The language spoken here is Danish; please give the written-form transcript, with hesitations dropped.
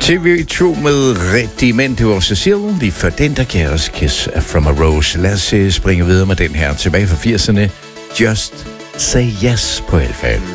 TV2 med Rigtige Mænd. Det var Cecil. Lige før den, der gav os Kiss from a Rose. Lad os springe videre med den her tilbage fra 80'erne. Just Say Yes på Elfald.